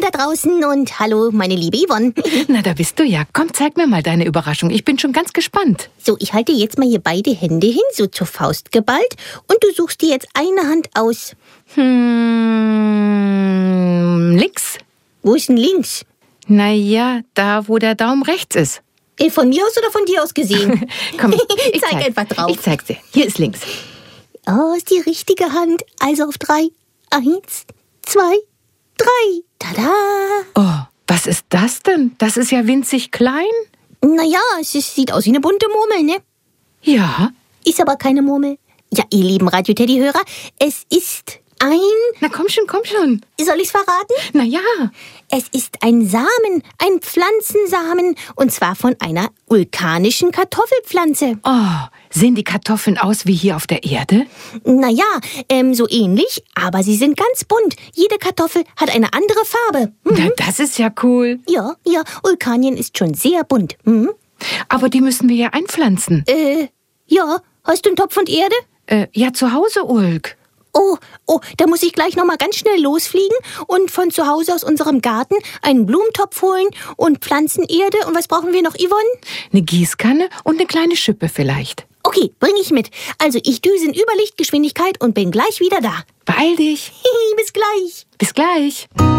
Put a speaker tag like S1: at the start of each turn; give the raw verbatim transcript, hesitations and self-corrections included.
S1: da draußen und hallo, meine liebe Yvonne.
S2: Na, da bist du ja. Komm, zeig mir mal deine Überraschung. Ich bin schon ganz gespannt.
S1: So, ich halte jetzt mal hier beide Hände hin, so zur Faust geballt. Und du suchst dir jetzt eine Hand aus.
S2: Hm, links.
S1: Wo ist denn links?
S2: Naja, da, wo der Daumen rechts ist.
S1: Äh, von mir aus oder von dir aus gesehen?
S2: Komm, ich, ich
S1: zeig,
S2: zeig
S1: einfach drauf.
S2: Ich zeig's dir. Hier ist links.
S1: Oh, ist die richtige Hand. Also auf drei. Eins, zwei, drei. Tada!
S2: Oh, was ist das denn? Das ist ja winzig klein.
S1: Naja, es ist, sieht aus wie eine bunte Murmel, ne?
S2: Ja.
S1: Ist aber keine Murmel. Ja, ihr lieben Radio-Teddy-Hörer, es ist ein...
S2: Na komm schon, komm schon.
S1: Soll ich's verraten?
S2: Na ja.
S1: Es ist ein Samen, ein Pflanzensamen, und zwar von einer vulkanischen Kartoffelpflanze.
S2: Oh, sehen die Kartoffeln aus wie hier auf der Erde?
S1: Naja, ähm, so ähnlich, aber sie sind ganz bunt. Jede Kartoffel hat eine andere Farbe. Mhm.
S2: Na, das ist ja cool.
S1: Ja, ja, Vulkanien ist schon sehr bunt. Mhm.
S2: Aber die müssen wir ja einpflanzen.
S1: Äh, ja, hast du einen Topf und Erde?
S2: Äh, ja, zu Hause, Ulk.
S1: Oh, oh, da muss ich gleich noch mal ganz schnell losfliegen und von zu Hause aus unserem Garten einen Blumentopf holen und Pflanzenerde. Und was brauchen wir noch, Yvonne?
S2: Eine Gießkanne und eine kleine Schippe vielleicht.
S1: Okay, bring ich mit. Also ich düse in Überlichtgeschwindigkeit und bin gleich wieder da.
S2: Beeil dich.
S1: Bis gleich.
S2: Bis gleich.